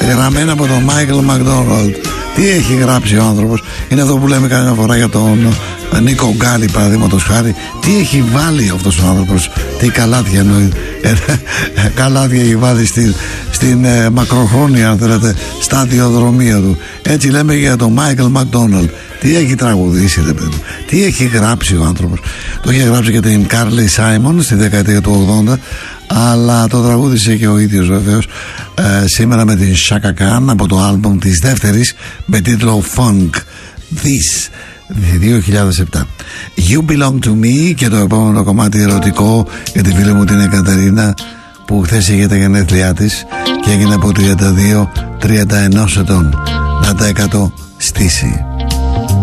γραμμένα από τον Μάικλ Μακδόναλντ. Τι έχει γράψει ο άνθρωπος? Είναι αυτό που λέμε καμιά φορά για τον Νίκο Γκάλι, παραδείγματος χάρη. Τι έχει βάλει αυτός ο άνθρωπος? Τι καλάθια εννοεί? Καλάθια έχει βάλει στην μακροχρόνια, αν θέλετε, σταδιοδρομία του. Έτσι λέμε για τον Μάικλ Μακδόναλντ. Τι έχει τραγουδήσει, ρε παιδί? Τι έχει γράψει ο άνθρωπος? Το είχε γράψει και την Κάρλι Σάιμον στη δεκαετία του 80, αλλά το τραγούδισε και ο ίδιος βεβαίως σήμερα με την Chaka Khan από το άλμπομ της δεύτερης με τίτλο Funk This 2007. You Belong To Me, και το επόμενο κομμάτι ερωτικό για τη φίλη μου την Εκατερίνα, που χθες είχε τα γενέθλιά της και έγινε από 32-31 ετών. Να τα 100 στήσει.